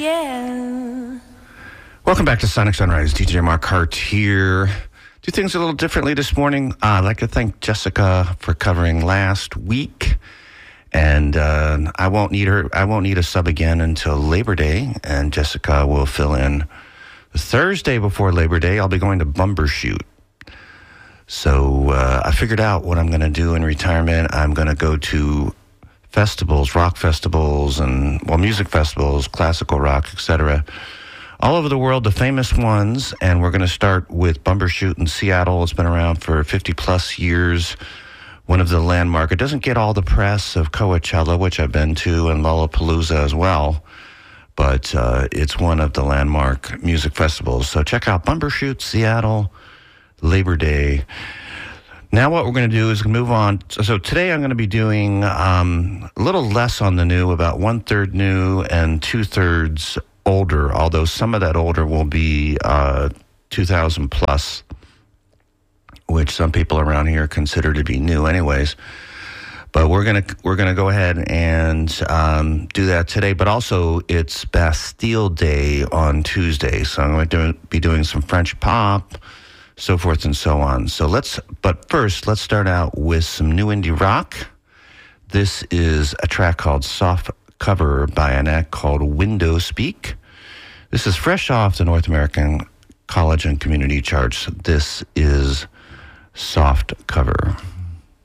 Yeah. Welcome back to Sonic Sunrise. DJ Mark Hart here. Do things a little differently this morning. I'd like to thank Jessica for covering last week. And I won't need her. I won't need a sub again until Labor Day. And Jessica will fill in the Thursday before Labor Day. I'll be going to Bumbershoot. So I figured out what I'm going to do in retirement. I'm going to go to festivals, rock festivals, and, well, music festivals, classical rock, etc., all over the world, the famous ones. And we're going to start with Bumbershoot in Seattle. It's been around for 50-plus years. One of the landmark. It doesn't get all the press of Coachella, which I've been to, and Lollapalooza as well. But it's one of the landmark music festivals. So check out Bumbershoot, Seattle, Labor Day. Now what we're going to do is move on. So today I'm going to be doing a little less on the new, about 1/3 new and 2/3 older, although some of that older will be 2000 plus, which some people around here consider to be new anyways. But we're gonna go ahead and do that today. But also it's Bastille Day on Tuesday, so I'm going to be doing some French pop, so forth and so on. But first, let's start out with some new indie rock. This is a track called Soft Cover by an act called Window Speak. This is fresh off the North American College and Community charts. This is Soft Cover.